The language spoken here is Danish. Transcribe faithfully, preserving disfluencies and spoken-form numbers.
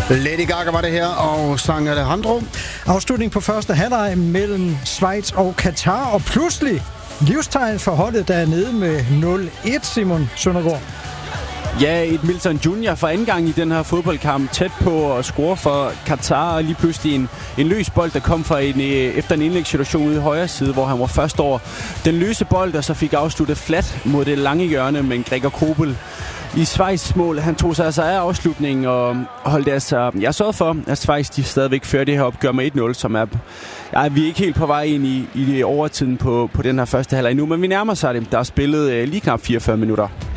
Lady Gaga var det her, og sang Alejandro. Afslutning på første halvleg mellem Schweiz og Katar, og pludselig livstegn for holdet, der er nede med nul et, Simon Søndergaard. Ja, et Milton Junior for anden gang i den her fodboldkamp, tæt på at score for Katar, og lige pludselig en, en løs bold, der kom fra en, efter en indlægssituation ude i højre side, hvor han var først over den løse bold, og så fik afsluttet flat mod det lange hjørne, men Gregor Kobel i Schweiz mål. Han tog sig altså af afslutningen og holdt altså... Jeg sørgede for, at Schweiz de stadigvæk fører det her opgør med et nul, som er... Ja, vi er ikke helt på vej ind i, i overtiden på, på den her første halvleg nu, men vi nærmer sig det. Der er spillet øh, lige knap fireogfyrre minutter.